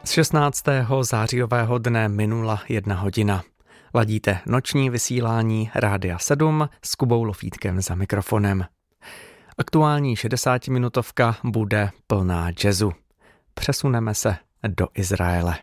Z 16. zářijového dne minula 1 hodina. Ladíte noční vysílání Rádia 7 s Kubou Lofítkem za mikrofonem. Aktuální 60-minutovka bude plná jazzu. Přesuneme se do Izraele.